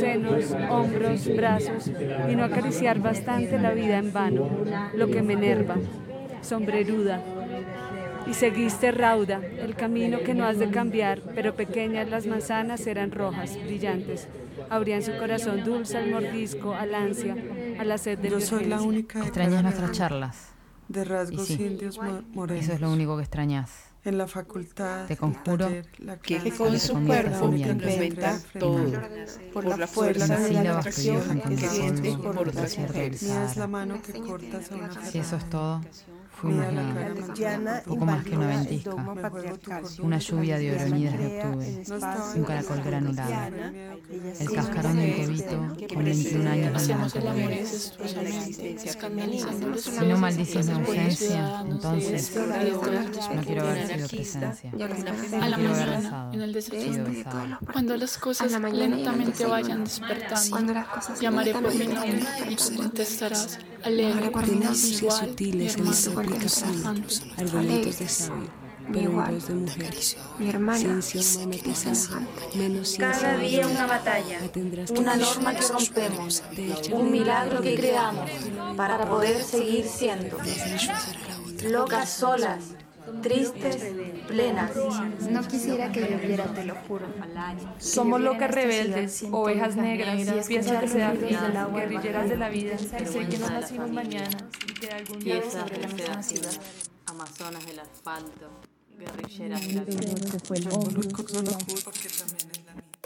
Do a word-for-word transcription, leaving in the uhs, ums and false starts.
senos, hombros, brazos, y no acariciar bastante la vida en vano, lo que me enerva, sombreruda. Y seguiste rauda, el camino que no has de cambiar, pero pequeñas las manzanas eran rojas, brillantes. Abrían su corazón dulce al mordisco, al ansia, a la sed de Yo soy la única de Extrañas cara nuestras real, charlas. de rasgos Y sí, indios mo- morenos. Eso es lo único que extrañas. En la facultad, Te el conjuro taller, la que clase, con la su comida, cuerpo la única que inventa entra al todo, frente. por la fuerza fuerza de de la la atracción atracción que que siente polvo por otras desierto del mujeres. Mía es la Sahara. mano que cortas a una Si eso es todo, Mía fuimos la nada. cara manchada Lesbiana por Poco más que una invalida el ventisca. dogma Me juego tu patriarcal. cordura. Una lluvia de oronidas de Crea octubre. el No espacio estaba Un caracol de la granulado. lesbiana, El ella El siempre cascarón de un es cobito que con veintiún años en Hacemos la el amor boca. incestuosamente, escandalizando los Si no maldices mi ausencia, entonces no no quiero haber sido presencia. a la No quiero haber mañana, besado. en el Sido desayuno, besado. cuando las cosas lentamente vayan despertando, llamaré por mi nombre y tú contestarás, alegre, visual, mi hermano, semejante. Argumentos de sabio, pero en voz de mujer. Mi hermana, Ciencia humana pesada, menos ciencia Cada día humana. una batalla, La tendrás una que norma que rompemos, un milagro que creamos para poder seguir siendo. Locas solas, tristes, plenas. no quisiera que lloviera, te lo juro. Somos locas rebeldes, ovejas negras, piezas de seda, guerrilleras de la vida, que sé que no nacimos mañana y que algún día sobre la misma ciudad. Amazonas del asfalto, guerrilleras de la vida. Yo conozco, conozco porque también es la